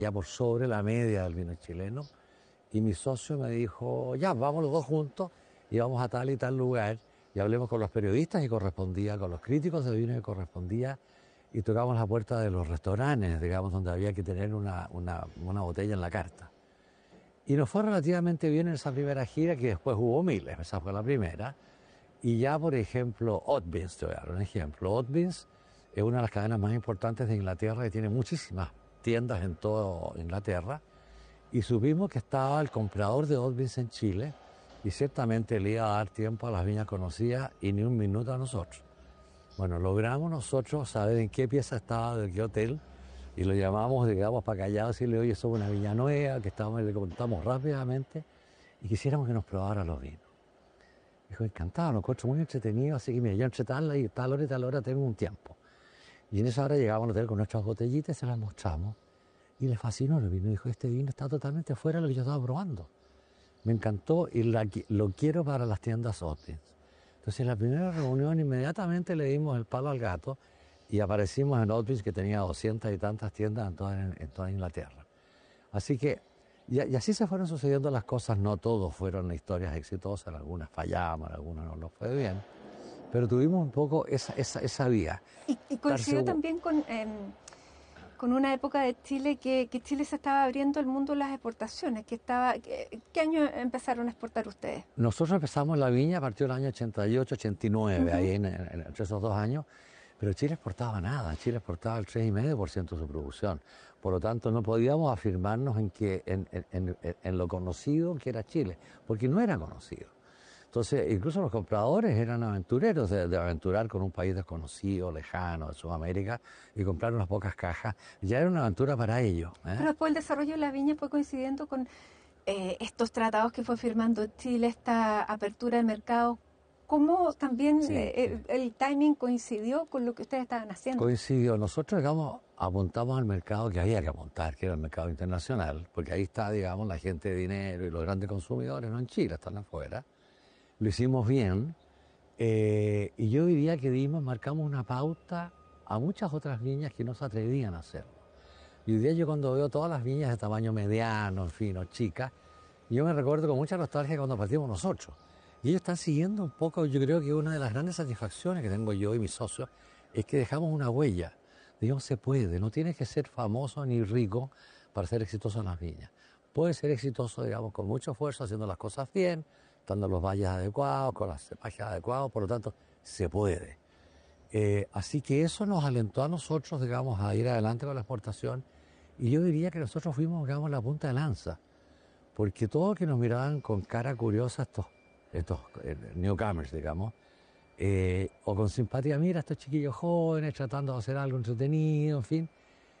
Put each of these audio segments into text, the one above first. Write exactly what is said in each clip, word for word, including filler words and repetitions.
ya por sobre la media del vino chileno. Y mi socio me dijo, ya, vamos los dos juntos y vamos a tal y tal lugar y hablemos con los periodistas y correspondía, con los críticos de vino que correspondía, y tocamos la puerta de los restaurantes, digamos, donde había que tener una, una, una botella en la carta. Y nos fue relativamente bien en esa primera gira, que después hubo miles, esa fue la primera. Y ya, por ejemplo, Oatbeans, te voy a dar un ejemplo. Oatbeans es una de las cadenas más importantes de Inglaterra y tiene muchísimas tiendas en toda Inglaterra. Y supimos que estaba el comprador de Oatbeans en Chile y ciertamente le iba a dar tiempo a las viñas conocidas y ni un minuto a nosotros. Bueno, logramos nosotros saber en qué pieza estaba, de qué hotel, y lo llamamos, digamos, para callado, decirle, oye, somos una viña nueva, que estamos, le contamos rápidamente y quisiéramos que nos probara los vinos. Dijo, encantado, lo encuentro muy entretenido, así que mira, yo entre tal y tal hora y tal hora tengo un tiempo. Y en esa hora llegamos al hotel con nuestras botellitas y se las mostramos. Y le fascinó el vino. Dijo, este vino está totalmente fuera de lo que yo estaba probando. Me encantó y la, lo quiero para las tiendas Oatbeans. Entonces en la primera reunión inmediatamente le dimos el palo al gato y aparecimos en Oatbeans, que tenía doscientas y tantas tiendas en toda, en toda Inglaterra. Así que, y, y así se fueron sucediendo las cosas. No todos fueron historias exitosas, algunas fallamos, algunas no nos fue bien, pero tuvimos un poco esa, esa, esa vía. Y, y coincidió también con, eh, con una época de Chile que, que Chile se estaba abriendo al mundo de las exportaciones. Que estaba, que, ¿Qué año empezaron a exportar ustedes? Nosotros empezamos la viña a partir del año ochenta y ocho, ochenta y nueve, uh-huh. ahí en, en, entre esos dos años, pero Chile exportaba nada. Chile exportaba el tres coma cinco por ciento de su producción. Por lo tanto, no podíamos afirmarnos en, que, en, en, en, en lo conocido que era Chile, porque no era conocido. Entonces, incluso los compradores eran aventureros de, de aventurar con un país desconocido, lejano, de Sudamérica, y comprar unas pocas cajas. Ya era una aventura para ellos. ¿eh? Pero después el desarrollo de la viña fue coincidiendo con eh, estos tratados que fue firmando Chile, esta apertura de mercado. ¿Cómo también sí, eh, sí. el timing coincidió con lo que ustedes estaban haciendo? Coincidió. Nosotros, digamos, apuntamos al mercado que había que apuntar, que era el mercado internacional, porque ahí está, digamos, la gente de dinero y los grandes consumidores, no en Chile, están afuera. Lo hicimos bien, eh, y yo diría que dimos, marcamos una pauta a muchas otras viñas que no se atrevían a hacerlo. Y hoy día yo cuando veo todas las viñas de tamaño mediano, en fin, o chicas, yo me recuerdo con mucha nostalgia cuando partimos nosotros. Y ellos están siguiendo un poco, yo creo que una de las grandes satisfacciones que tengo yo y mis socios es que dejamos una huella. Digamos, se puede, no tienes que ser famoso ni rico para ser exitoso en las viñas. Puedes ser exitoso, digamos, con mucho esfuerzo, haciendo las cosas bien, dando los valles adecuados, con las cepajes adecuados, por lo tanto, se puede. Eh, así que eso nos alentó a nosotros, digamos, a ir adelante con la exportación, y yo diría que nosotros fuimos, digamos, la punta de lanza, porque todos que nos miraban con cara curiosa, estos, estos eh, newcomers, digamos, eh, o con simpatía, mira, estos chiquillos jóvenes tratando de hacer algo entretenido, en fin,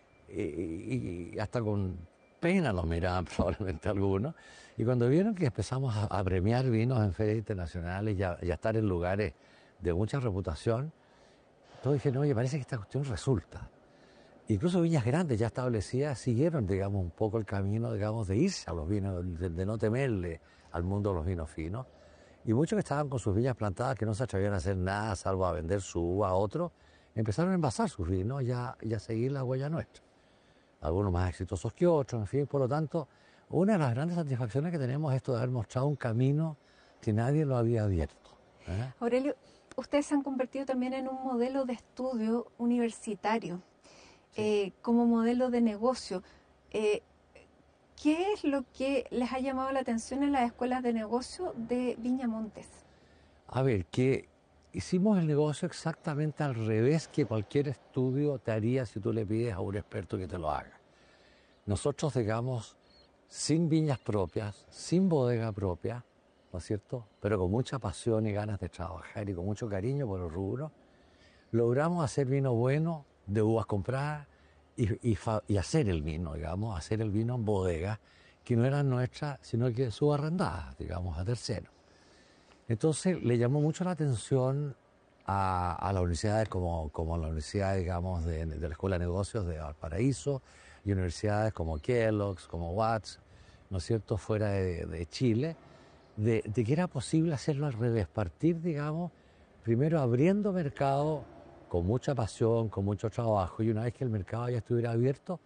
eh, y hasta con pena los miraban probablemente algunos, y cuando vieron que empezamos a, a premiar vinos en ferias internacionales y a, y a estar en lugares de mucha reputación, todos dijeron, oye, parece que esta cuestión resulta. Incluso viñas grandes ya establecidas siguieron, digamos, un poco el camino, digamos, de irse a los vinos, de, de no temerle al mundo de los vinos finos, y muchos que estaban con sus viñas plantadas, que no se atrevían a hacer nada salvo a vender su uva a otros, empezaron a envasar sus vinos y a, y a seguir la huella nuestra. Algunos más exitosos que otros, en fin, por lo tanto, una de las grandes satisfacciones que tenemos es esto de haber mostrado un camino que nadie lo había abierto. ¿eh? Aurelio, ustedes se han convertido también en un modelo de estudio universitario, sí. eh, como modelo de negocio. Eh, ¿Qué es lo que les ha llamado la atención en las escuelas de negocio de Viña Montes? A ver, que hicimos el negocio exactamente al revés que cualquier estudio te haría si tú le pides a un experto que te lo haga. Nosotros, digamos, sin viñas propias, sin bodega propia, ¿no es cierto?, pero con mucha pasión y ganas de trabajar y con mucho cariño por el rubro, logramos hacer vino bueno de uvas compradas y, y, y hacer el vino, digamos, hacer el vino en bodegas que no eran nuestras, sino que subarrendadas, digamos, a terceros. Entonces le llamó mucho la atención a, a las universidades como, como la Universidad, digamos, de, de la Escuela de Negocios de Valparaíso y universidades como Kellogg's, como Watts, ¿no es cierto?, fuera de, de Chile, de, de que era posible hacerlo al revés, partir, digamos, primero abriendo mercado con mucha pasión, con mucho trabajo, y una vez que el mercado ya estuviera abierto,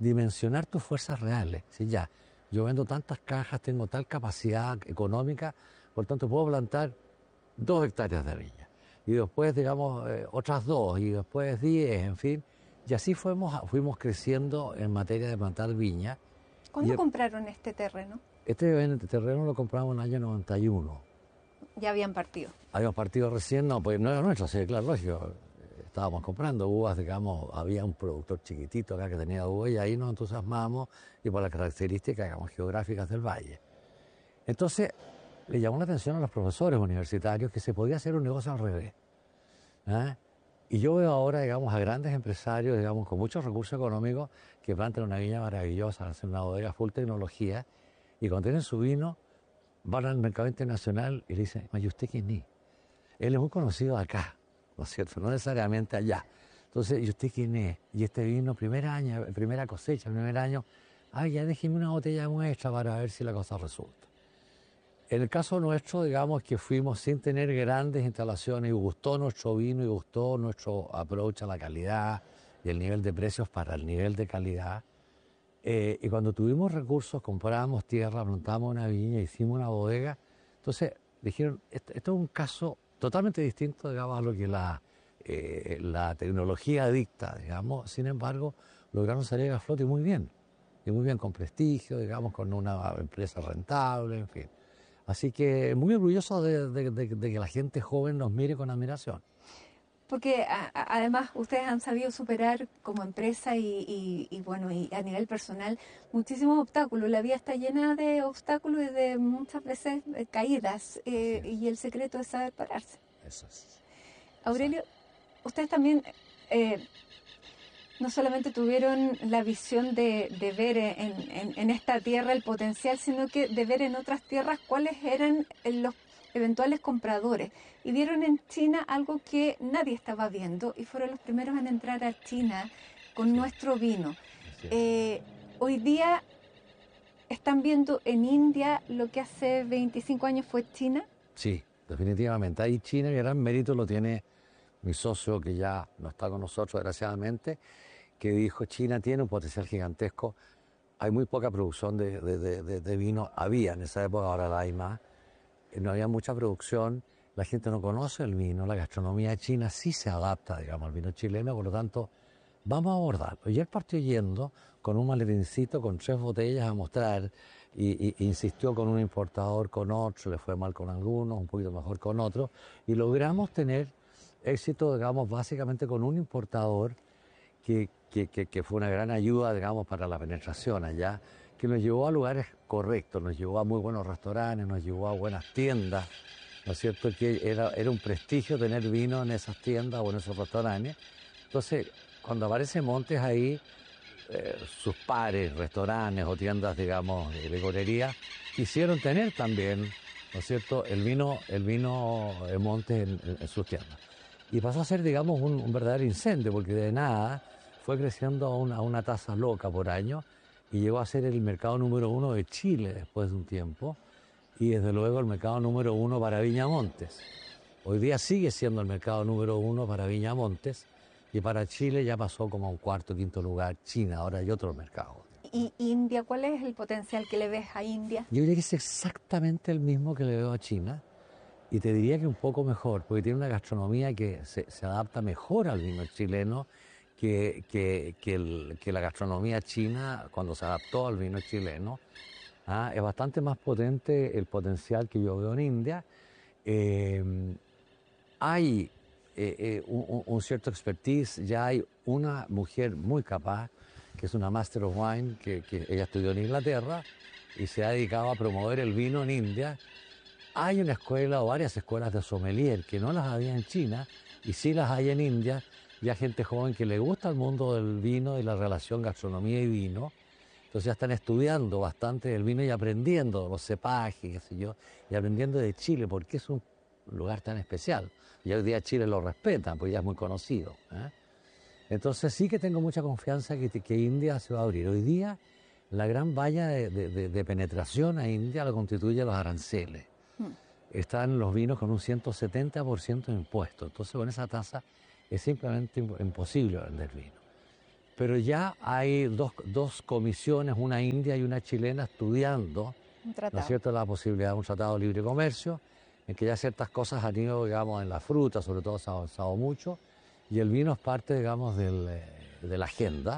dimensionar tus fuerzas reales. Si ya, yo vendo tantas cajas, tengo tal capacidad económica, por tanto puedo plantar dos hectáreas de viña. Y después, digamos, eh, otras dos, y después diez, en fin. Y así fuimos, fuimos creciendo en materia de plantar viña. ¿Cuándo y, compraron este terreno? Este terreno lo compramos en el año noventa y uno. ¿Ya habían partido? Habíamos partido recién, no, pues no era nuestro, sí, claro, lógico. Estábamos comprando uvas, digamos, había un productor chiquitito acá que tenía uvas y ahí nos entusiasmamos y por las características, digamos, geográficas del valle. Entonces, le llamó la atención a los profesores universitarios que se podía hacer un negocio al revés. ¿eh? Y yo veo ahora, digamos, a grandes empresarios, digamos, con muchos recursos económicos que plantan una viña maravillosa, hacen una bodega full tecnología y cuando tienen su vino van al mercado internacional y le dicen, ¿y usted quién es? Él es muy conocido acá, ¿no es cierto? No necesariamente allá. Entonces, ¿y usted quién es? Y este vino, primer año, primera cosecha, primer año, ay, ya déjeme una botella de muestra para ver si la cosa resulta. En el caso nuestro, digamos que fuimos sin tener grandes instalaciones y gustó nuestro vino y gustó nuestro approach a la calidad y el nivel de precios para el nivel de calidad. Eh, y cuando tuvimos recursos, compramos tierra, plantamos una viña, hicimos una bodega. Entonces dijeron, esto, esto es un caso totalmente distinto, digamos, a lo que la, eh, la tecnología dicta, digamos. Sin embargo, lograron salir a flote muy bien, y muy bien con prestigio, digamos, con una empresa rentable, en fin. Así que muy orgulloso de, de, de, de que la gente joven nos mire con admiración. Porque a, a, además ustedes han sabido superar como empresa y, y, y bueno, y a nivel personal muchísimos obstáculos. La vida está llena de obstáculos y de muchas veces eh, caídas eh, y el secreto es saber pararse. Eso es. Aurelio, ustedes también eh, no solamente tuvieron la visión de, de ver en, en, en esta tierra el potencial, sino que de ver en otras tierras cuáles eran los eventuales compradores. Y vieron en China algo que nadie estaba viendo y fueron los primeros en entrar a China con sí. nuestro vino. Sí. Eh, hoy día están viendo en India lo que hace veinticinco años fue China. Sí, definitivamente. Ahí China, el gran mérito lo tiene mi socio, que ya no está con nosotros, desgraciadamente, que dijo, China tiene un potencial gigantesco. Hay muy poca producción de, de, de, de vino. Había en esa época, ahora la hay más. No había mucha producción, la gente no conoce el vino, la gastronomía china sí se adapta, digamos, al vino chileno, por lo tanto, vamos a abordarlo. Y él partió yendo con un maletincito, con tres botellas a mostrar, y, y insistió con un importador, con otro, le fue mal con algunos, un poquito mejor con otros, y logramos tener éxito, digamos, básicamente con un importador que, que, que, que fue una gran ayuda, digamos, para la penetración allá, que nos llevó a lugares correctos, nos llevó a muy buenos restaurantes, nos llevó a buenas tiendas, ¿no es cierto? Que era, era un prestigio tener vino en esas tiendas o en esos restaurantes. Entonces, cuando aparece Montes ahí, eh, sus pares, restaurantes o tiendas, digamos, de licorería, quisieron tener también, ¿no es cierto?, el vino, el vino de Montes en, en, en sus tiendas. Y pasó a ser, digamos, un, un verdadero incendio, porque de nada fue creciendo a una, a una tasa loca por año, y llegó a ser el mercado número uno de Chile después de un tiempo, y desde luego el mercado número uno para Viña Montes. Hoy día sigue siendo el mercado número uno para Viña Montes, y para Chile ya pasó como a un cuarto, quinto lugar China, ahora hay otro mercado. ¿Y India? ¿Cuál es el potencial que le ves a India? Yo diría que es exactamente el mismo que le veo a China, y te diría que un poco mejor, porque tiene una gastronomía que se, se adapta mejor al vino chileno, Que, que, que, el, que la gastronomía china, cuando se adaptó al vino chileno, ¿ah? es bastante más potente el potencial que yo veo en India. Eh, hay eh, eh, un, un cierto expertise, ya hay una mujer muy capaz, que es una Master of Wine, que, que ella estudió en Inglaterra y se ha dedicado a promover el vino en India. Hay una escuela o varias escuelas de sommelier que no las había en China y sí las hay en India. Ya gente joven que le gusta el mundo del vino y la relación gastronomía y vino, entonces ya están estudiando bastante del vino y aprendiendo los cepajes, qué sé yo, y aprendiendo de Chile, porque es un lugar tan especial. Y hoy día Chile lo respetan, pues ya es muy conocido. ¿eh? Entonces sí que tengo mucha confianza que, que India se va a abrir. Hoy día la gran valla de, de, de penetración a India lo constituye los aranceles. Hmm. Están los vinos con un ciento setenta por ciento de impuestos, entonces con esa tasa es simplemente imposible vender vino. pero ya hay dos, dos comisiones, una india y una chilena, estudiando, Un tratado. ¿no es cierto?, la posibilidad de un tratado de libre comercio, en que ya ciertas cosas han ido, digamos, en la fruta, sobre todo se ha avanzado mucho, y el vino es parte, digamos, del, de la agenda,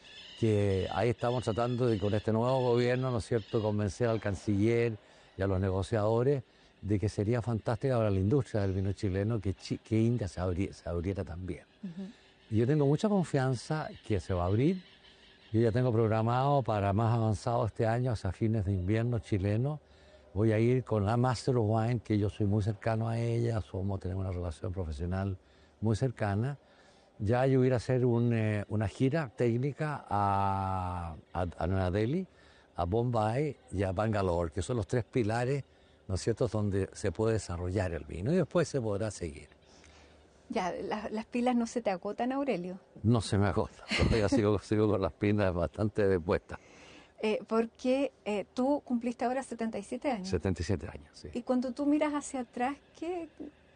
que ahí estamos tratando de, con este nuevo gobierno, ¿no es cierto?, convencer al canciller y a los negociadores de que sería fantástica para la industria del vino chileno que, chi, que India se, abri, se abriera también. Uh-huh. Y yo tengo mucha confianza que se va a abrir. Yo ya tengo programado para más avanzado este año, hacia fines de invierno chileno, voy a ir con la Master of Wine, que yo soy muy cercano a ella, somos, tenemos una relación profesional muy cercana. Ya yo voy a ir a hacer un, eh, una gira técnica a, a, a Nueva Delhi, a Bombay y a Bangalore, que son los tres pilares, ¿no es cierto?, donde se puede desarrollar el vino y después se podrá seguir. Ya, la, las pilas no se te agotan, Aurelio. No se me agotan, todavía sigo, sigo con las pilas bastante puestas. Eh, porque eh, tú cumpliste ahora setenta y siete años. setenta y siete años, sí. Y cuando tú miras hacia atrás, ¿qué,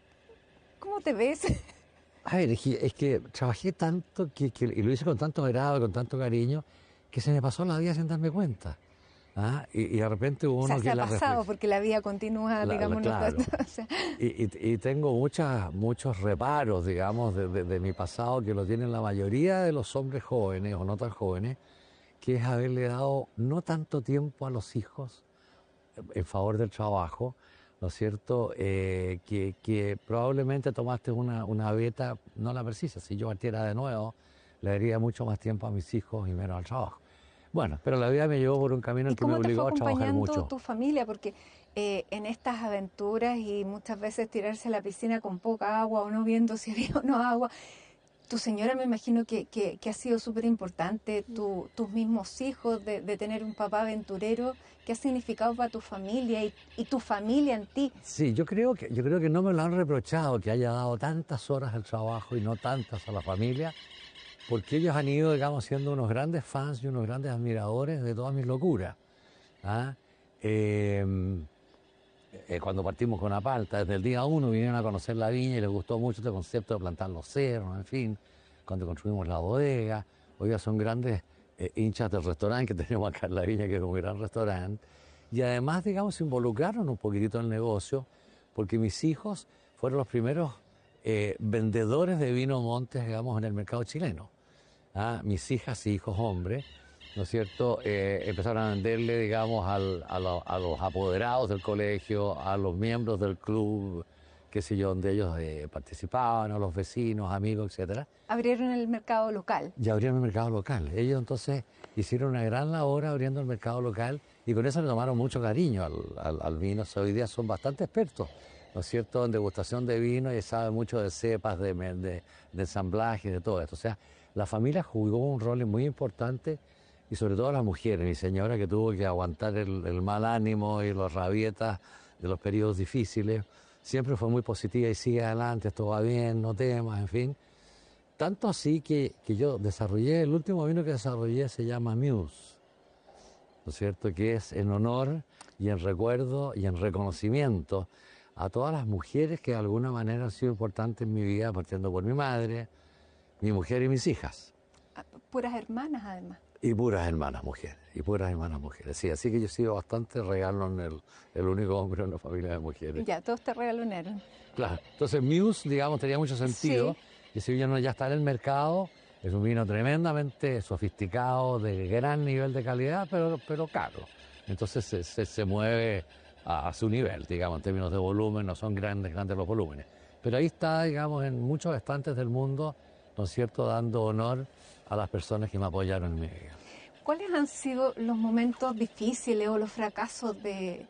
¿cómo te ves? A ver, es que, es que trabajé tanto que, que, y lo hice con tanto agrado, con tanto cariño, que se me pasó la vida sin darme cuenta. ¿Ah? Y, y de repente uno o sea, que se ha la pasado reflex... porque la vida continúa, la, digamos. La, claro. No, o sea. y, y, y tengo muchas, muchos reparos, digamos, de, de, de mi pasado que lo tienen la mayoría de los hombres jóvenes o no tan jóvenes, que es haberle dado no tanto tiempo a los hijos en favor del trabajo, ¿no es cierto?, eh, que, que probablemente tomaste una, una beta, no la precisa. Si yo partiera de nuevo, le daría mucho más tiempo a mis hijos y menos al trabajo. Bueno, pero la vida me llevó por un camino en que me obligó a trabajar mucho. ¿Y cómo te fue acompañando tu familia? Porque eh, en estas aventuras y muchas veces tirarse a la piscina con poca agua o no viendo si había o no agua, tu señora me imagino que, que, que ha sido súper importante, tu, tus mismos hijos, de, de tener un papá aventurero, ¿qué ha significado para tu familia y, y tu familia en ti? Sí, yo creo, que, yo creo que no me lo han reprochado, que haya dado tantas horas al trabajo y no tantas a la familia, porque ellos han ido, digamos, siendo unos grandes fans y unos grandes admiradores de todas mis locuras. ¿Ah? Eh, eh, cuando partimos con Apalta, desde el día uno vinieron a conocer la viña y les gustó mucho este concepto de plantar los cerros, en fin, cuando construimos la bodega. Hoy ya son grandes eh, hinchas del restaurante que tenemos acá en la viña, que es un gran restaurante. Y además, digamos, se involucraron un poquitito en el negocio, porque mis hijos fueron los primeros eh, vendedores de vino Montes, digamos, en el mercado chileno. ¿Ah? Mis hijas y hijos hombres, ¿no es cierto?, eh, empezaron a venderle, digamos, al, a, lo, a los apoderados del colegio, a los miembros del club, qué sé yo, donde ellos eh, participaban, a los vecinos, amigos, etcétera. Abrieron el mercado local. Ya abrieron el mercado local. Ellos entonces hicieron una gran labor abriendo el mercado local y con eso le tomaron mucho cariño al, al, al vino. O sea, hoy día son bastante expertos, ¿no es cierto?, en degustación de vino y saben mucho de cepas, de, de, de ensamblaje, de todo esto. O sea, la familia jugó un rol muy importante y sobre todo las mujeres. Mi señora, que tuvo que aguantar el, el mal ánimo y las rabietas de los periodos difíciles, siempre fue muy positiva y sigue adelante, esto va bien, no temas, en fin. Tanto así que, que yo desarrollé, el último vino que desarrollé se llama Muse, ¿no es cierto?, que es en honor y en recuerdo y en reconocimiento a todas las mujeres que de alguna manera han sido importantes en mi vida, partiendo por mi madre, mi mujer y mis hijas. Puras hermanas, además. Y puras hermanas mujeres, y puras hermanas mujeres, sí. Así que yo he sido bastante regalón, el, el único hombre en una familia de mujeres. Ya, todos te regalonaron. Claro. Entonces Muse, digamos, tenía mucho sentido. Sí. Y ese vino ya está en el mercado, es un vino tremendamente sofisticado, de gran nivel de calidad, pero, pero caro. Entonces se, se, se mueve a, a su nivel, digamos, en términos de volumen, no son grandes, grandes los volúmenes. Pero ahí está, digamos, en muchos estantes del mundo, ¿no es cierto?, dando honor a las personas que me apoyaron en mi vida. ¿Cuáles han sido los momentos difíciles o los fracasos de,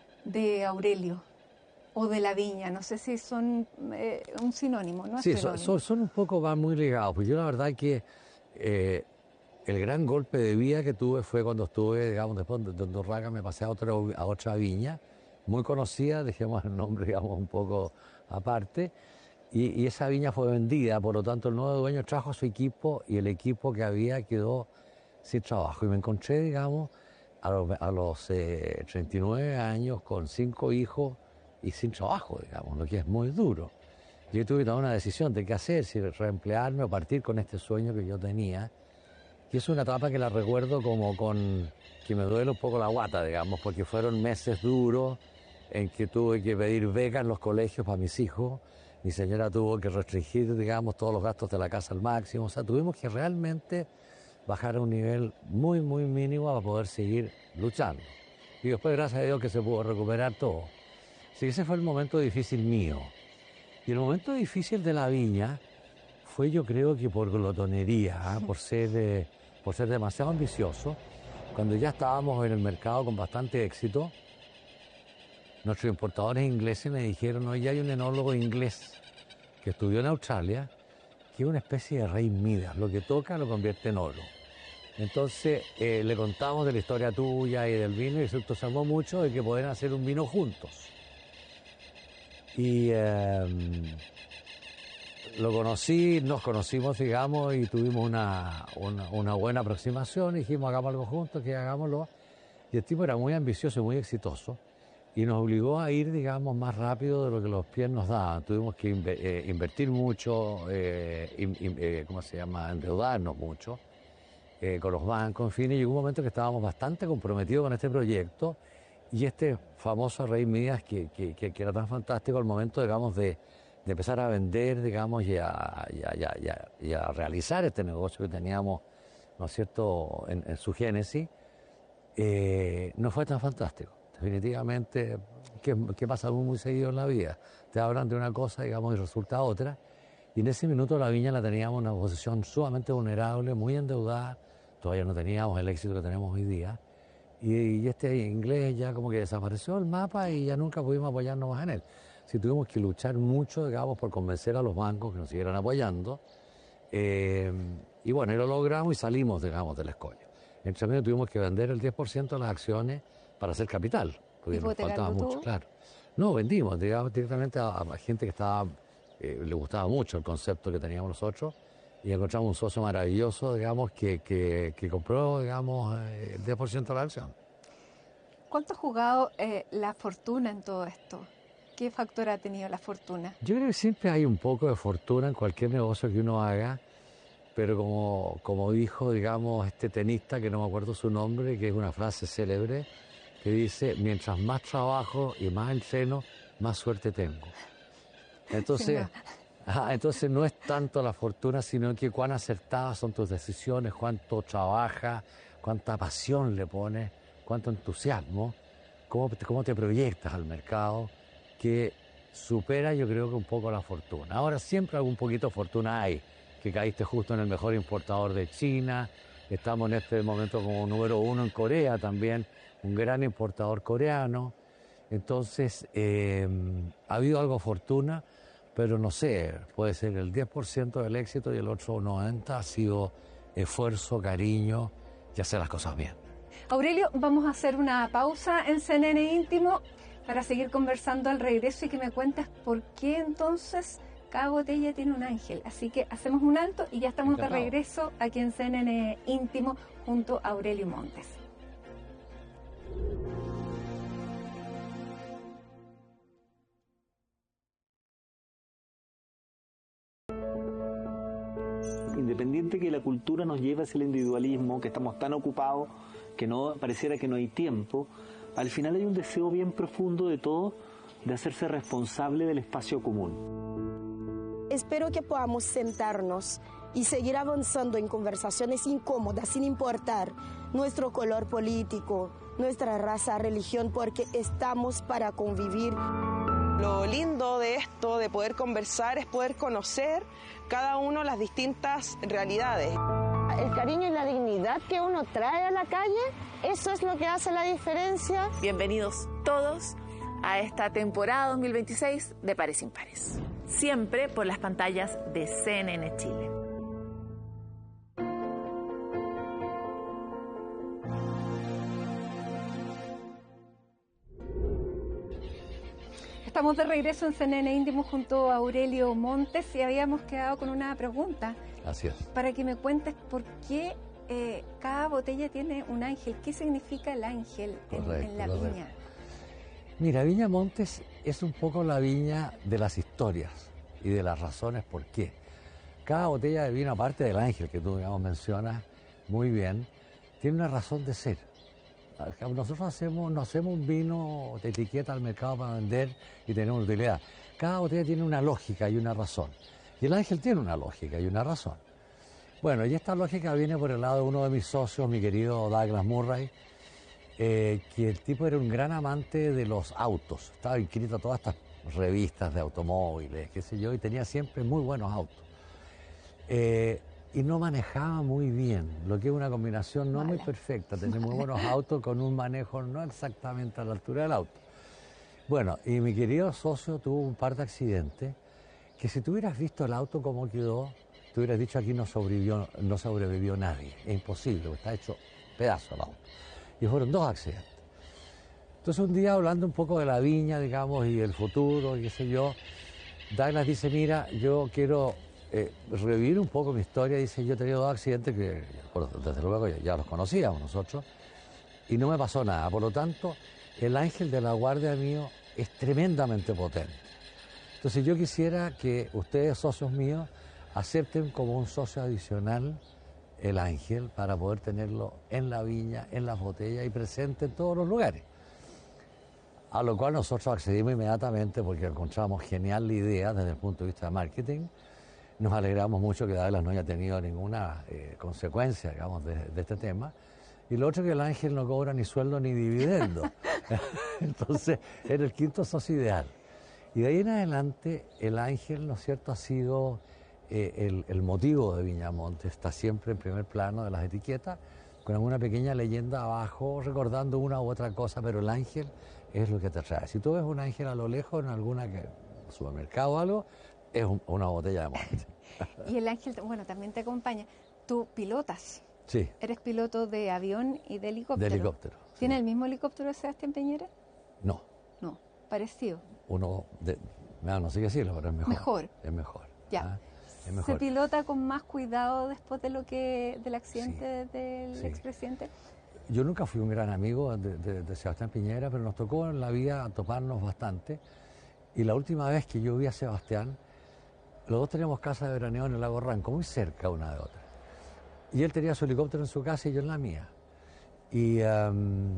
de Aurelio o de la viña? No sé si son eh, un sinónimo, ¿no? Sí, son, son, son un poco, van muy ligados. Pues yo la verdad que eh, el gran golpe de vida que tuve fue cuando estuve, digamos, después de Undurraga me pasé a otra, a otra viña, muy conocida, dejemos el nombre, digamos, un poco aparte. Y, y esa viña fue vendida, por lo tanto el nuevo dueño trajo a su equipo y el equipo que había quedó sin trabajo. Y me encontré, digamos, a los, a los eh, treinta y nueve años con cinco hijos y sin trabajo, digamos, lo que es muy duro. Yo tuve que tomar una decisión de qué hacer, si reemplearme o partir con este sueño que yo tenía. Y es una etapa que la recuerdo como con, que me duele un poco la guata, digamos, porque fueron meses duros en que tuve que pedir becas en los colegios para mis hijos. Mi señora tuvo que restringir, digamos, todos los gastos de la casa al máximo. O sea, tuvimos que realmente bajar a un nivel muy, muy mínimo para poder seguir luchando. Y después, gracias a Dios, que se pudo recuperar todo. Así que ese fue el momento difícil mío. Y el momento difícil de la viña fue, yo creo que por glotonería, ¿eh? por, ser, eh, por ser demasiado ambicioso. Cuando ya estábamos en el mercado con bastante éxito, nuestros importadores ingleses me dijeron, oye, hay un enólogo inglés que estudió en Australia, que es una especie de rey Midas, lo que toca lo convierte en oro. Entonces eh, le contamos de la historia tuya y del vino y se entusiasmó mucho de que pueden hacer un vino juntos. Y eh, lo conocí, nos conocimos, digamos, y tuvimos una, una, una buena aproximación. Dijimos, hagamos algo juntos, que hagámoslo. Y el tipo era muy ambicioso y muy exitoso. Y nos obligó a ir, digamos, más rápido de lo que los pies nos daban. Tuvimos que inve eh, invertir mucho, eh, in, in, eh, ¿cómo se llama?, endeudarnos mucho eh, con los bancos, en fin. Y llegó un momento que estábamos bastante comprometidos con este proyecto. Y este famoso Rey Midas, que, que, que, que era tan fantástico al momento, digamos, de, de empezar a vender, digamos, y a, y, a, y, a, y, a, y a realizar este negocio que teníamos, ¿no es cierto?, en, en su génesis, eh, no fue tan fantástico. Definitivamente, que, que pasa muy, muy seguido en la vida. Te hablan de una cosa, digamos, y resulta otra. Y en ese minuto la viña la teníamos en una posición sumamente vulnerable, muy endeudada. Todavía no teníamos el éxito que tenemos hoy día. Y, y este inglés ya como que desapareció del mapa y ya nunca pudimos apoyarnos más en él. Sí, tuvimos que luchar mucho, digamos, por convencer a los bancos que nos siguieran apoyando. Eh, y bueno, y lo logramos y salimos, digamos, del escollo. Entre medio tuvimos que vender el diez por ciento de las acciones para hacer capital, porque nos faltaba mucho, todo? Claro. No, vendimos, digamos, directamente a, a gente que estaba, eh, le gustaba mucho el concepto que teníamos nosotros, y encontramos un socio maravilloso, digamos, que, que, que compró, digamos, eh, el diez por ciento de la acción. ¿Cuánto ha jugado eh, la fortuna en todo esto? ¿Qué factor ha tenido la fortuna? Yo creo que siempre hay un poco de fortuna en cualquier negocio que uno haga, pero como, como dijo, digamos, este tenista, que no me acuerdo su nombre, que es una frase célebre, que dice, mientras más trabajo y más entreno, más suerte tengo. Entonces, ajá, entonces no es tanto la fortuna, sino que cuán acertadas son tus decisiones, cuánto trabajas, cuánta pasión le pones, cuánto entusiasmo, cómo te, cómo te proyectas al mercado, que supera, yo creo, que un poco la fortuna. Ahora siempre algún poquito de fortuna hay, que caíste justo en el mejor importador de China, estamos en este momento como número uno en Corea también, un gran importador coreano. Entonces, eh, ha habido algo de fortuna, pero no sé, puede ser el diez por ciento del éxito y el otro noventa por ciento ha sido esfuerzo, cariño y hacer las cosas bien. Aurelio, vamos a hacer una pausa en C N N Íntimo para seguir conversando al regreso y que me cuentes por qué entonces cada botella tiene un ángel. Así que hacemos un alto y ya estamos Encantado. de regreso aquí en C N N Íntimo junto a Aurelio Montes. Independiente que la cultura nos lleve hacia el individualismo, que estamos tan ocupados que no pareciera que no hay tiempo, al final hay un deseo bien profundo de todos de hacerse responsable del espacio común. Espero que podamos sentarnos y seguir avanzando en conversaciones incómodas sin importar nuestro color político, nuestra raza, religión, porque estamos para convivir. Lo lindo de esto, de poder conversar, es poder conocer cada uno las distintas realidades. El cariño y la dignidad que uno trae a la calle, eso es lo que hace la diferencia. Bienvenidos todos a esta temporada dos mil veintiséis de Pares Impares, siempre por las pantallas de C N N Chile. Estamos de regreso en C N N Íntimo junto a Aurelio Montes y habíamos quedado con una pregunta. Así es. Para que me cuentes por qué eh, cada botella tiene un ángel. ¿Qué significa el ángel correcto, en, en la correcto. viña? Mira, Viña Montes es un poco la viña de las historias y de las razones por qué. Cada botella de vino, aparte del ángel que tú, digamos, mencionas, muy bien, tiene una razón de ser. Nosotros hacemos, no hacemos un vino de etiqueta al mercado para vender y tenemos utilidad. Cada botella tiene una lógica y una razón. Y el Ángel tiene una lógica y una razón. Bueno, y esta lógica viene por el lado de uno de mis socios, mi querido Douglas Murray, eh, que el tipo era un gran amante de los autos. Estaba inscrito a todas estas revistas de automóviles, qué sé yo, y tenía siempre muy buenos autos. Eh, y no manejaba muy bien, lo que es una combinación no Mala. muy perfecta, tener muy buenos autos con un manejo no exactamente a la altura del auto. Bueno, y mi querido socio tuvo un par de accidentes que si tú hubieras visto el auto cómo quedó, tú hubieras dicho aquí no sobrevivió, no sobrevivió nadie. Es imposible, está hecho pedazo el auto. Y fueron dos accidentes. Entonces un día hablando un poco de la viña, digamos, y el futuro, y qué sé yo, Douglas dice, mira, yo quiero eh, revivir un poco mi historia. Dice, yo he tenido dos accidentes que, bueno, desde luego, ya, ya los conocíamos nosotros, y no me pasó nada. Por lo tanto, el ángel de la guardia mío es tremendamente potente. Entonces yo quisiera que ustedes, socios míos, acepten como un socio adicional el ángel para poder tenerlo en la viña, en las botellas y presente en todos los lugares. A lo cual nosotros accedimos inmediatamente porque encontramos genial la idea desde el punto de vista de marketing. Nos alegramos mucho que Douglas no haya tenido ninguna eh, consecuencia, digamos, de, de este tema. Y lo otro es que el ángel no cobra ni sueldo ni dividendo. Entonces, era el quinto socio ideal. Y de ahí en adelante, el ángel, ¿no es cierto?, ha sido eh, el, el motivo de Viñamonte. Está siempre en primer plano de las etiquetas, con alguna pequeña leyenda abajo, recordando una u otra cosa, pero el ángel es lo que te trae. Si tú ves un ángel a lo lejos en alguna que, supermercado o algo, es un, una botella de Monte. Y el ángel, bueno, también te acompaña. Tú pilotas. Sí. Eres piloto de avión y de helicóptero. De helicóptero. ¿Tiene sí. el mismo helicóptero de Sebastián Piñera? No. No, parecido. Uno, de, no, no sé qué decirlo, pero es mejor. Mejor. Es mejor. Ya. ¿Ah? Es mejor. ¿Se pilota con más cuidado después de lo que del accidente Sí. del Sí. expresidente? Yo nunca fui un gran amigo de, de, de Sebastián Piñera, pero nos tocó en la vida toparnos bastante. Y la última vez que yo vi a Sebastián, los dos teníamos casa de veraneo en el lago Ranco, muy cerca una de otra. Y él tenía su helicóptero en su casa y yo en la mía. Y um,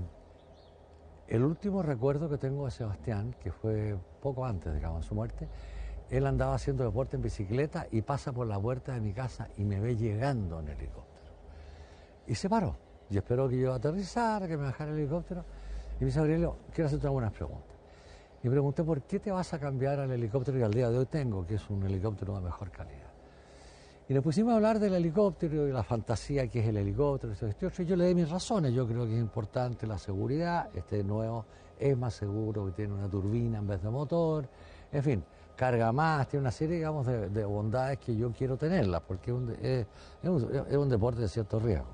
el último recuerdo que tengo de Sebastián, que fue poco antes, digamos, de su muerte, él andaba haciendo deporte en bicicleta y pasa por la puerta de mi casa y me ve llegando en helicóptero. Y se paró. Y esperó que yo aterrizara, que me bajara el helicóptero. Y me dice, Aurelio, quiero hacerte algunas preguntas. Y pregunté, ¿por qué te vas a cambiar al helicóptero que al día de hoy tengo, que es un helicóptero de mejor calidad? Y nos pusimos a hablar del helicóptero y la fantasía que es el helicóptero. Y yo le di mis razones. Yo creo que es importante la seguridad. Este nuevo es más seguro, que tiene una turbina en vez de motor. En fin, carga más, tiene una serie, digamos, de, de bondades que yo quiero tenerlas, porque es un, es, es, un, es un deporte de cierto riesgo.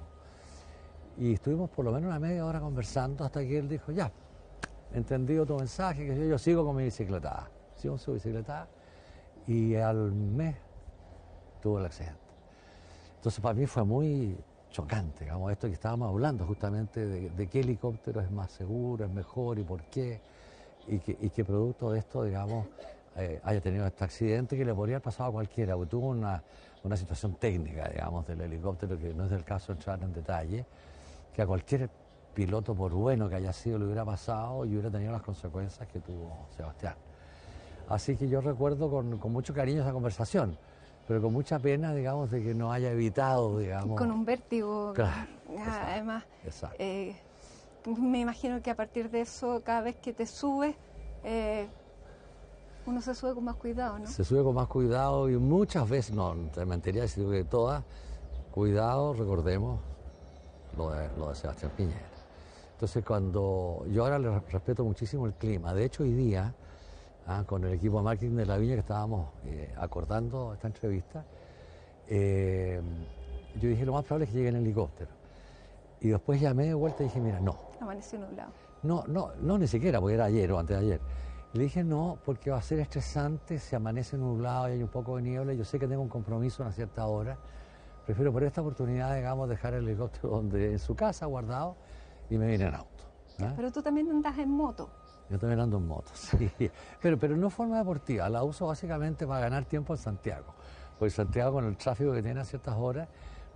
Y estuvimos por lo menos una media hora conversando hasta que él dijo, ya, entendido tu mensaje, que yo, yo sigo con mi bicicleta. Sigo con su bicicleta y al mes tuvo el accidente. Entonces para mí fue muy chocante, digamos, esto que estábamos hablando justamente de, de qué helicóptero es más seguro, es mejor y por qué, y que, y que producto de esto, digamos, eh, haya tenido este accidente que le podría haber pasado a cualquiera, porque tuvo una, una situación técnica, digamos, del helicóptero, que no es del caso entrar en detalle, que a cualquier piloto, por bueno que haya sido, le hubiera pasado y hubiera tenido las consecuencias que tuvo Sebastián. Así que yo recuerdo con, con mucho cariño esa conversación, pero con mucha pena, digamos, de que no haya evitado, digamos... Con un vértigo. Claro. Ah, además, exacto. Eh, me imagino que a partir de eso, cada vez que te subes, eh, uno se sube con más cuidado, ¿no? Se sube con más cuidado y muchas veces, no, te mentiría decir que todas, cuidado, recordemos lo de, lo de Sebastián Piñera. Entonces, cuando yo ahora le respeto muchísimo el clima, de hecho hoy día, ah, con el equipo de marketing de la Viña que estábamos eh, acordando esta entrevista, eh, yo dije lo más probable es que llegue en helicóptero. Y después llamé de vuelta y dije, mira, no. Amaneció nublado. No, no, no ni siquiera, porque era ayer o antes de ayer. Le dije no, porque va a ser estresante si amanece nublado y hay un poco de niebla. Yo sé que tengo un compromiso a una cierta hora. Prefiero por esta oportunidad, digamos, dejar el helicóptero donde, en su casa guardado y me vine en auto. ¿eh? Pero tú también andas en moto. Yo también ando en moto, sí. Pero, pero no de forma deportiva, la uso básicamente para ganar tiempo en Santiago. Porque Santiago, con el tráfico que tiene a ciertas horas,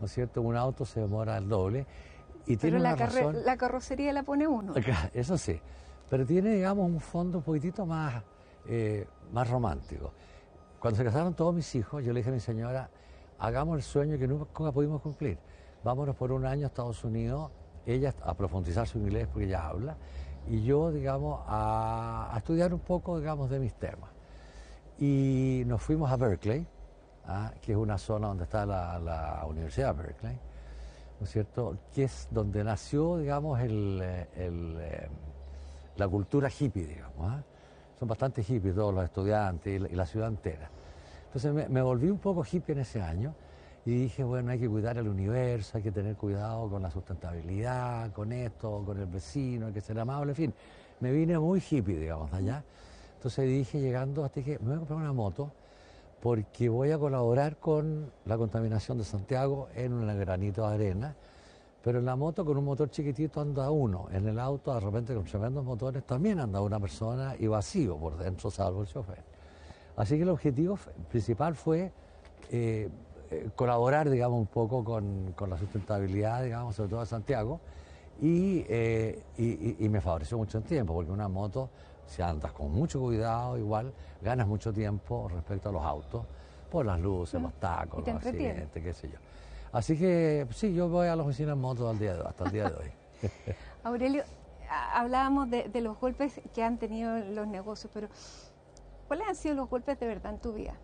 ¿no es cierto? Un auto se demora el doble. Y Pero tiene la, una razón, la carrocería la pone uno. eso sí, pero tiene, digamos, un fondo un poquitito más, eh, más romántico. Cuando se casaron todos mis hijos, yo le dije a mi señora, hagamos el sueño que nunca pudimos cumplir. Vámonos por un año a Estados Unidos, ella a profundizar su inglés porque ella habla, y yo, digamos, a, a estudiar un poco, digamos, de mis temas. Y nos fuimos a Berkeley, ¿ah? Que es una zona donde está la, la Universidad de Berkeley, ¿no es cierto?, que es donde nació, digamos, el, el, eh, la cultura hippie, digamos. ¿eh? Son bastante hippies todos los estudiantes y la, y la ciudad entera. Entonces me, me volví un poco hippie en ese año y dije, bueno, hay que cuidar el universo, hay que tener cuidado con la sustentabilidad, con esto, con el vecino, hay que ser amable, en fin. Me vine muy hippie, digamos, de allá. Entonces dije, llegando, hasta que me voy a comprar una moto porque voy a colaborar con la contaminación de Santiago en un granito de arena, pero en la moto con un motor chiquitito anda uno, en el auto de repente con tremendos motores también anda una persona y vacío por dentro, salvo el chofer. Así que el objetivo principal fue eh, eh, colaborar, digamos, un poco con, con la sustentabilidad, digamos, sobre todo de Santiago, y, eh, y, y, y me favoreció mucho el tiempo, porque una moto, si andas con mucho cuidado, igual ganas mucho tiempo respecto a los autos, por las luces, los tacos, los accidentes, qué sé yo. Así que sí, yo voy a la oficina en moto al día de, hasta el día de hoy. Aurelio, hablábamos de, de los golpes que han tenido los negocios, pero ¿cuáles han sido los golpes de verdad en tu vida?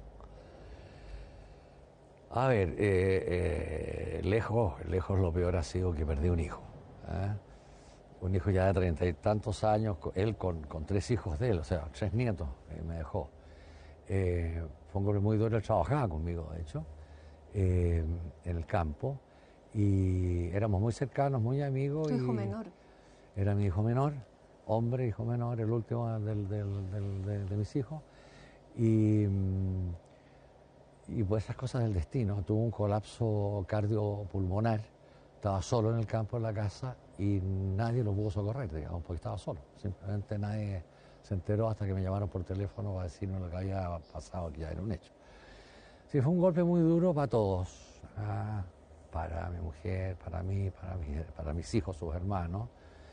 A ver, eh, eh, lejos, lejos lo peor ha sido que perdí un hijo. ¿eh? Un hijo ya de treinta y tantos años, él con, con tres hijos de él, o sea, tres nietos, eh, me dejó. Eh, fue un golpe muy duro, él trabajaba conmigo, de hecho, eh, en el campo, y éramos muy cercanos, muy amigos. ¿Tu hijo y menor? Era mi hijo menor, hombre, hijo menor, el último del, del, del, de, de mis hijos. Y, y pues esas cosas del destino, tuvo un colapso cardiopulmonar, estaba solo en el campo, en la casa, y nadie lo pudo socorrer, digamos, porque estaba solo. Simplemente nadie se enteró hasta que me llamaron por teléfono para decirme lo que había pasado, que ya era un hecho. Sí, fue un golpe muy duro para todos, ¿ah? Para mi mujer, para mí, para, mi, para mis hijos, sus hermanos.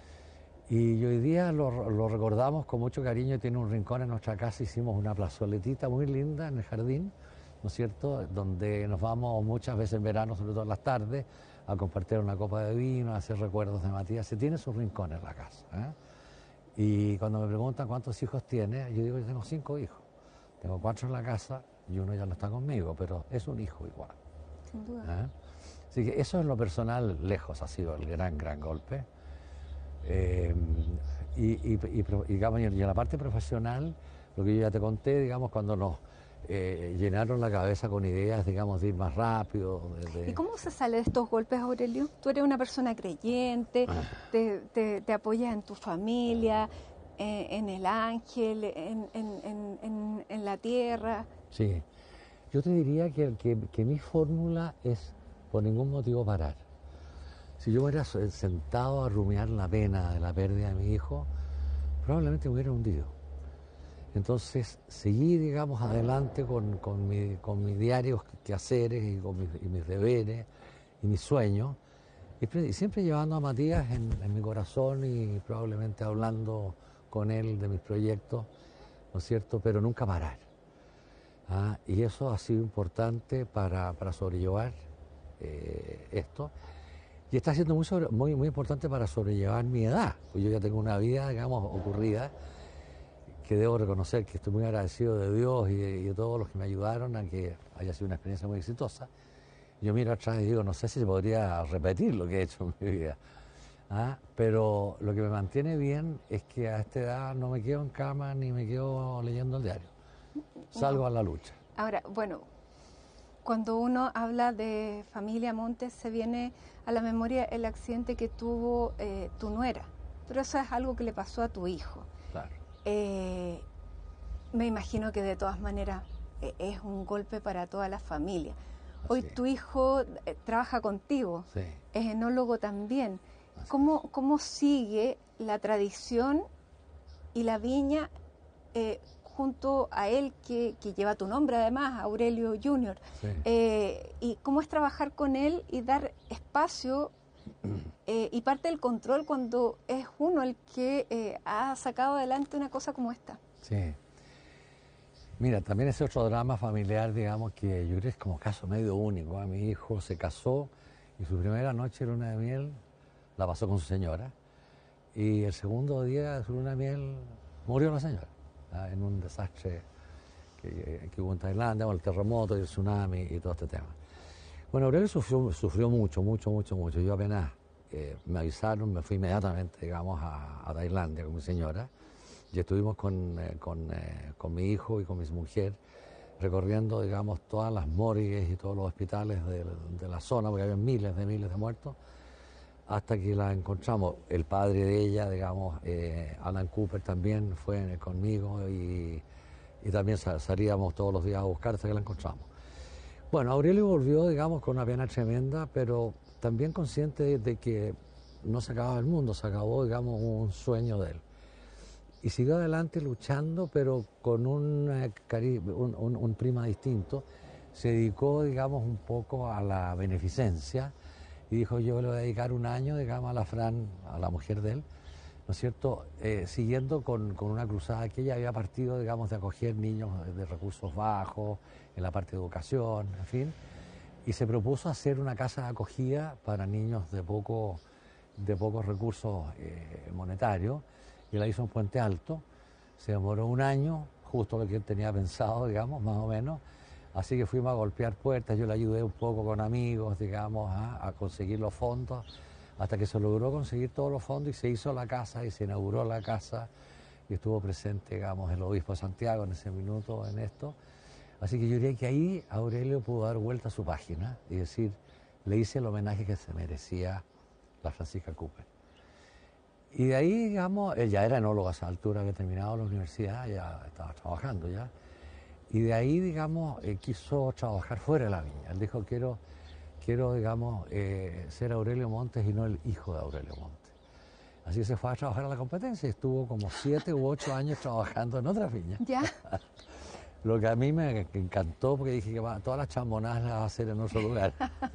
Y hoy día lo, lo recordamos con mucho cariño, tiene un rincón en nuestra casa, hicimos una plazoletita muy linda en el jardín, ¿no es cierto?, donde nos vamos muchas veces en verano, sobre todo en las tardes, a compartir una copa de vino, a hacer recuerdos de Matías. Se tiene su rincón en la casa. ¿eh? Y cuando me preguntan cuántos hijos tiene, yo digo, yo tengo cinco hijos. Tengo cuatro en la casa y uno ya no está conmigo, pero es un hijo igual. Sin duda. ¿eh? Así que eso en lo personal, lejos, ha sido el gran, gran golpe. Eh, y, y, y, digamos, y en la parte profesional, lo que yo ya te conté, digamos, cuando nos eh, llenaron la cabeza con ideas, digamos, de ir más rápido. De, de... ¿Y cómo se sale de estos golpes, Aurelio? Tú eres una persona creyente, ah. te, te, te apoyas en tu familia, eh, en el ángel, en, en, en, en, en la tierra. Sí, yo te diría que, que, que mi fórmula es por ningún motivo parar. Si yo hubiera sentado a rumiar la pena de la pérdida de mi hijo, probablemente me hubiera hundido. Entonces seguí, digamos, adelante con, con, mi, con mis diarios quehaceres y con mis, y mis deberes y mis sueños, y, y siempre llevando a Matías en, en mi corazón y probablemente hablando con él de mis proyectos, ¿no es cierto?, pero nunca parar. ¿Ah? Y eso ha sido importante para, para sobrellevar eh, esto. Y está siendo muy, sobre, muy, muy importante para sobrellevar mi edad, pues yo ya tengo una vida, digamos, ocurrida, que debo reconocer que estoy muy agradecido de Dios y de, y de todos los que me ayudaron a que haya sido una experiencia muy exitosa. Yo miro atrás y digo, no sé si se podría repetir lo que he hecho en mi vida. ¿Ah? Pero lo que me mantiene bien es que a esta edad no me quedo en cama ni me quedo leyendo el diario. Salgo no. a la lucha. Ahora, bueno, cuando uno habla de familia Montes, se viene a la memoria el accidente que tuvo eh, tu nuera. Pero eso es algo que le pasó a tu hijo. Claro. Eh, me imagino que de todas maneras eh, es un golpe para toda la familia. Hoy Así. tu hijo eh, trabaja contigo, sí. es enólogo también. ¿Cómo, ¿Cómo sigue la tradición y la viña eh, junto a él, que, que lleva tu nombre además, Aurelio junior Sí. Eh, y cómo es trabajar con él y dar espacio eh, y parte del control cuando es uno el que eh, ha sacado adelante una cosa como esta. Sí. Mira, también ese otro drama familiar, digamos, que yo creo que es como caso medio único. ¿eh? Mi hijo se casó y su primera noche de luna de miel la pasó con su señora. Y el segundo día de su luna de miel murió la señora, ¿ah? en un desastre que, que hubo en Tailandia, con el terremoto y el tsunami y todo este tema. Bueno, Aurelio sufrió, sufrió mucho, mucho, mucho, mucho. Yo apenas eh, me avisaron, me fui inmediatamente, digamos, a, a Tailandia con mi señora. Y estuvimos con, eh, con, eh, con mi hijo y con mi mujer recorriendo, digamos, todas las morgues y todos los hospitales de, de la zona, porque había miles de miles de muertos, hasta que la encontramos. El padre de ella, digamos, eh, Alan Cooper, también fue conmigo y, y también salíamos todos los días a buscar hasta que la encontramos. Bueno, Aurelio volvió, digamos, con una pena tremenda, pero también consciente de, de que no se acababa el mundo, se acabó, digamos, un sueño de él. Y siguió adelante luchando, pero con un, un, un, un prima distinto. Se dedicó, digamos, un poco a la beneficencia y dijo, yo le voy a dedicar un año, digamos, a la Fran, a la mujer de él, ¿no es cierto?, eh, siguiendo con, con una cruzada que ella había partido, digamos, de acoger niños de recursos bajos, en la parte de educación, en fin, y se propuso hacer una casa de acogida para niños de, poco, de pocos recursos eh, monetarios, y la hizo en Puente Alto. Se demoró un año, justo lo que él tenía pensado, digamos, más o menos. Así que fuimos a golpear puertas, yo le ayudé un poco con amigos, digamos, a, a conseguir los fondos, hasta que se logró conseguir todos los fondos y se hizo la casa y se inauguró la casa y estuvo presente, digamos, el obispo de Santiago en ese minuto en esto. Así que yo diría que ahí Aurelio pudo dar vuelta a su página y decir, le hice el homenaje que se merecía la Francisca Cooper. Y de ahí, digamos, él ya era enólogo a esa altura, había terminado la universidad, ya estaba trabajando ya. Y de ahí, digamos, eh, quiso trabajar fuera de la viña. Él dijo, quiero, quiero digamos, eh, ser Aurelio Montes y no el hijo de Aurelio Montes. Así que se fue a trabajar a la competencia y estuvo como siete u ocho años trabajando en otra viña. ¿Ya? Lo que a mí me encantó, porque dije que va, todas las chambonadas las va a hacer en otro lugar.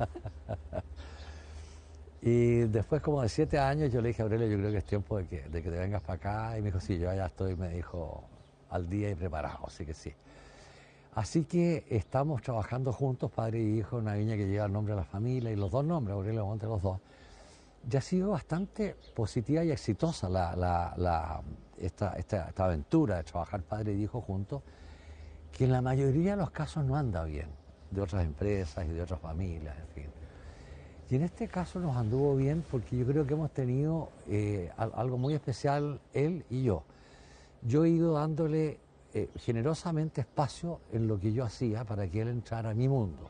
Y después como de siete años yo le dije a Aurelio, yo creo que es tiempo de que, de que te vengas para acá. Y me dijo, sí, yo ya estoy, me dijo, al día y preparado, así que sí. Así que estamos trabajando juntos, padre y hijo, en una viña que lleva el nombre de la familia y los dos nombres, Aurelio Montes, los dos. Ya ha sido bastante positiva y exitosa la, la, la, esta, esta, esta aventura de trabajar padre y hijo juntos, que en la mayoría de los casos no anda bien, de otras empresas y de otras familias, en fin. Y en este caso nos anduvo bien porque yo creo que hemos tenido eh, algo muy especial él y yo. Yo he ido dándole eh, generosamente espacio en lo que yo hacía para que él entrara a mi mundo.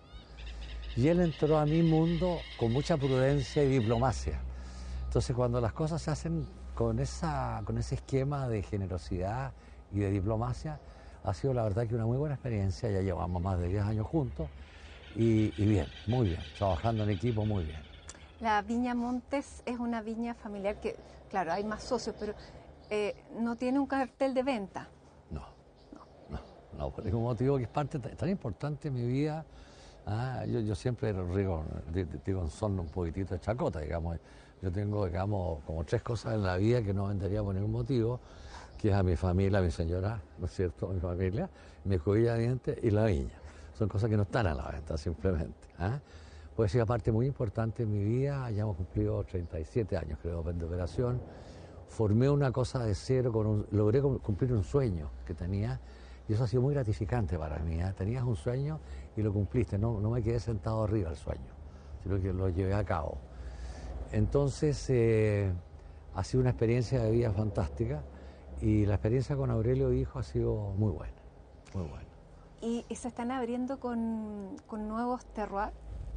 Y él entró a mi mundo con mucha prudencia y diplomacia. Entonces cuando las cosas se hacen con, esa, con ese esquema de generosidad y de diplomacia, ha sido la verdad que una muy buena experiencia. Ya llevamos más de diez años juntos. Y, y bien, muy bien, trabajando en equipo muy bien. La Viña Montes es una viña familiar que, claro, hay más socios, pero eh, no tiene un cartel de venta. No, no, no, no, por ningún motivo, que es parte tan importante en mi vida. Ah, yo, yo siempre digo, digo en son un poquitito de chacota, digamos. Yo tengo, digamos, como tres cosas en la vida que no vendería por ningún motivo, que es a mi familia, a mi señora, ¿no es cierto?, mi familia, mi escobilla de dientes y la viña. Son cosas que no están a la venta, simplemente. ¿eh? Pues ser parte muy importante en mi vida. Ya hemos cumplido treinta y siete años, creo, de operación. Formé una cosa de cero, con un, logré cumplir un sueño que tenía, y eso ha sido muy gratificante para mí. ¿eh? Tenías un sueño y lo cumpliste. No, no me quedé sentado arriba del sueño, sino que lo llevé a cabo. Entonces, eh, ha sido una experiencia de vida fantástica, y la experiencia con Aurelio Hijo ha sido muy buena, muy buena. Y, y se están abriendo con, con nuevos terroirs,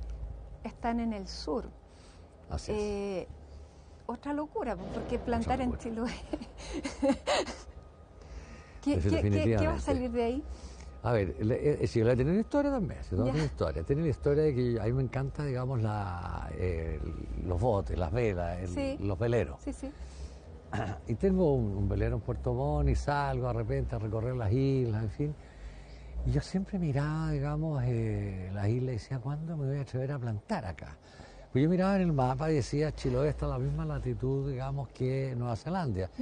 están en el sur. Así eh, es. Otra locura, porque plantar locura. en Chiloé. ¿Qué, qué, qué, ¿Qué va a salir de ahí? A ver, le, si le tiene historia también, si no tiene historia. Tiene la historia de que a mí me encanta, digamos, la, eh, los botes, las velas, el, sí. los veleros. Sí, sí. y tengo un, un velero en Puerto Montt y salgo de repente a recorrer las islas, en fin. Y yo siempre miraba, digamos, eh, las islas y decía, ¿cuándo me voy a atrever a plantar acá? Pues yo miraba en el mapa y decía, Chiloé está a la misma latitud, digamos, que Nueva Zelanda.